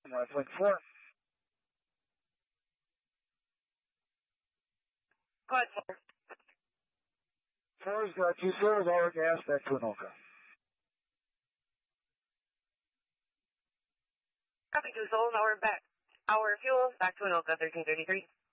Link 4. Go ahead, 4. 4's got you, sir, with our gas back to Anoka. Copy, 2 Soul, our fuel back to Anoka, 1333.